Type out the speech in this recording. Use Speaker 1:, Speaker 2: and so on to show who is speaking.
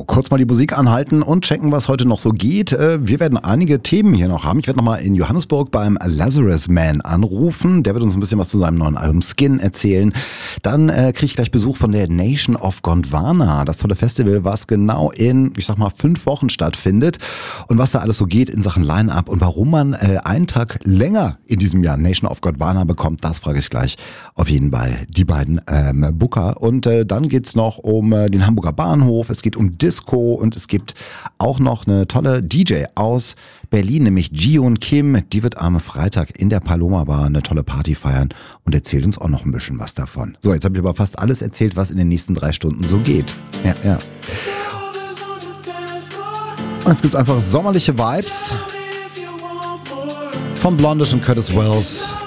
Speaker 1: kurz mal die Musik anhalten und checken, was heute noch so geht. Wir werden einige Themen hier noch haben. Ich werde nochmal in Johannesburg beim Lazarus Man anrufen. Der wird uns ein bisschen was zu seinem neuen Album Skin erzählen. Dann kriege ich gleich Besuch von der Nation of Gondwana. Das tolle Festival, was genau in, 5 Wochen stattfindet. Und was da alles so geht in Sachen Line-Up und warum man einen Tag länger in diesem Jahr Nation of Gondwana bekommt, das frage ich gleich auf jeden Fall die beiden Booker. Und dann geht's noch um den Hamburger Bahnhof, es geht um Disco und es gibt auch noch eine tolle DJ aus Berlin, nämlich Jiyoon Kim. Die wird am Freitag in der Paloma Bar eine tolle Party feiern und erzählt uns auch noch ein bisschen was davon. So, jetzt habe ich aber fast alles erzählt, was in den nächsten 3 Stunden so geht. Ja. Und jetzt gibt's einfach sommerliche Vibes von Blondish und Curtis Wells.